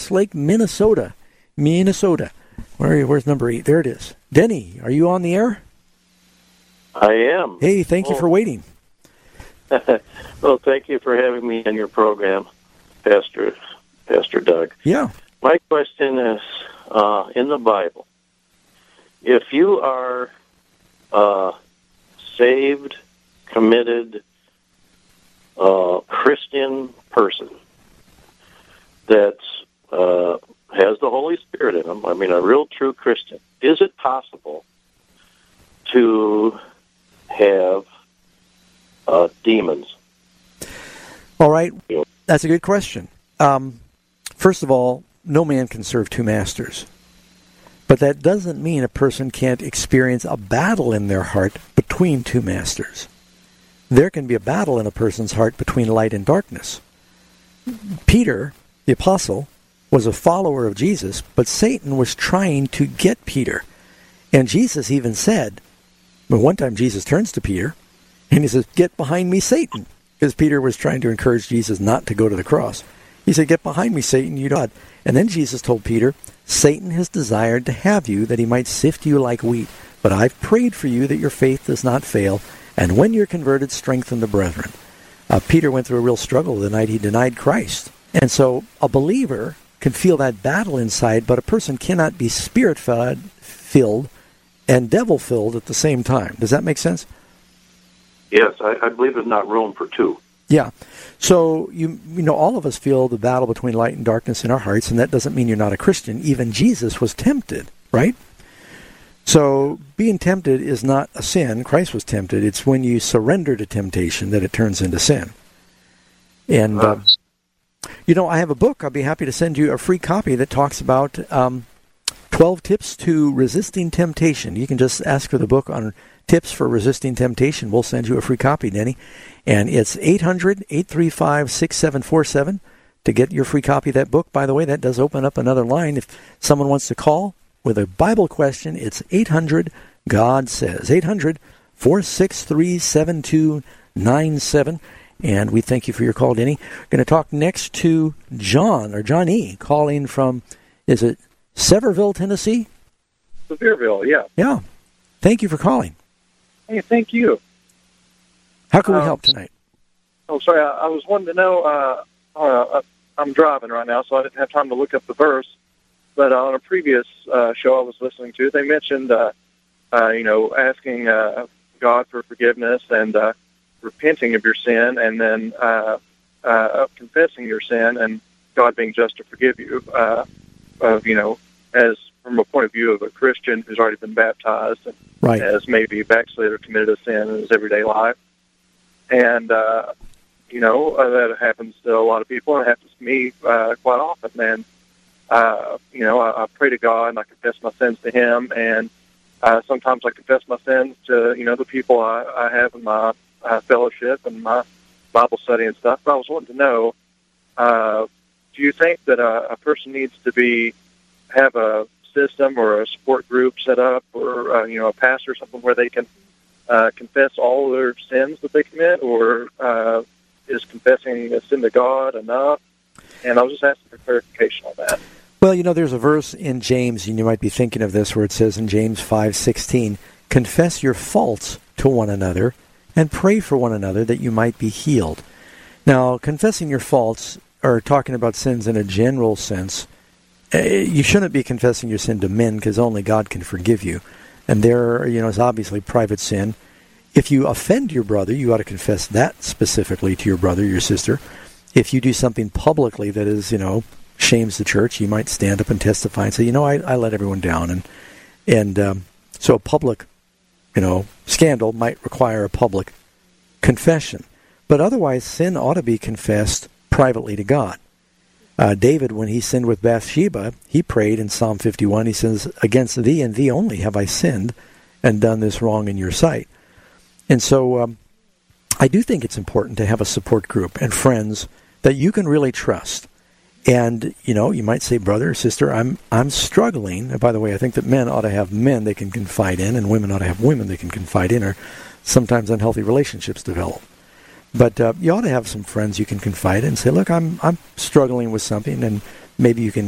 Westlake, Minnesota. Where's number 8? There it is. Denny, are you on the air? I am. Hey, thank you for waiting. Well, thank you for having me on your program, Pastor Doug. Yeah. My question is, in the Bible, if you are a saved, committed Christian person that has the Holy Spirit in them, I mean, a real true Christian, is it possible to have demons? All right. That's a good question. First of all, no man can serve two masters. But that doesn't mean a person can't experience a battle in their heart between two masters. There can be a battle in a person's heart between light and darkness. Peter, the apostle, was a follower of Jesus, but Satan was trying to get Peter. And Jesus even said, well, one time Jesus turns to Peter, and he says, "Get behind me, Satan," because Peter was trying to encourage Jesus not to go to the cross. He said, "Get behind me, Satan, you God." And then Jesus told Peter, "Satan has desired to have you, that he might sift you like wheat. But I've prayed for you that your faith does not fail, and when you're converted, strengthen the brethren." Peter went through a real struggle the night he denied Christ. And so a believer can feel that battle inside, but a person cannot be spirit-filled and devil-filled at the same time. Does that make sense? Yes, I believe there's not room for two. Yeah. So, you know, all of us feel the battle between light and darkness in our hearts, and that doesn't mean you're not a Christian. Even Jesus was tempted, right? So, being tempted is not a sin. Christ was tempted. It's when you surrender to temptation that it turns into sin. And, you know, I have a book. I'll be happy to send you a free copy that talks about 12 tips to resisting temptation. You can just ask for the book on tips for resisting temptation. We'll send you a free copy, Denny. And it's 800-835-6747 to get your free copy of that book. By the way, that does open up another line. If someone wants to call with a Bible question, it's 800-GOD-SAYS, 800-463-7297. And we thank you for your call, Denny. We're going to talk next to John, or Johnny, calling from, is it Sevierville, Tennessee? Sevierville, yeah. Yeah. Thank you for calling. Hey, thank you. How can we help tonight? Oh, sorry, I was wanting to know, I'm driving right now, so I didn't have time to look up the verse, but on a previous show I was listening to, they mentioned, asking God for forgiveness and repenting of your sin, and then confessing your sin, and God being just to forgive you, as from a point of view of a Christian who's already been baptized and right. has maybe backslid or committed a sin in his everyday life. And, that happens to a lot of people, and it happens to me quite often. And, I pray to God, and I confess my sins to Him, and sometimes I confess my sins to, the people I have in my fellowship and my Bible study and stuff. But I was wanting to know, do you think that a person needs to have a system or a support group set up, or a pastor or something where they can confess all their sins that they commit, or is confessing a sin to God enough? And I was just asking for clarification on that. Well, there's a verse in James, and you might be thinking of this, where it says in James 5:16, "Confess your faults to one another and pray for one another that you might be healed." Now, confessing your faults, or talking about sins in a general sense, you shouldn't be confessing your sin to men, because only God can forgive you. And there, is obviously private sin. If you offend your brother, you ought to confess that specifically to your brother, your sister. If you do something publicly that is, shames the church, you might stand up and testify and say, I let everyone down. And so a public, scandal might require a public confession. But otherwise, sin ought to be confessed privately to God. David, when he sinned with Bathsheba, he prayed in Psalm 51, he says, "Against thee and thee only have I sinned and done this wrong in your sight." And so I do think it's important to have a support group and friends that you can really trust. And, you might say, brother or sister, I'm struggling. And by the way, I think that men ought to have men they can confide in, and women ought to have women they can confide in, or sometimes unhealthy relationships develop. But you ought to have some friends you can confide in and say, look, I'm struggling with something, and maybe you can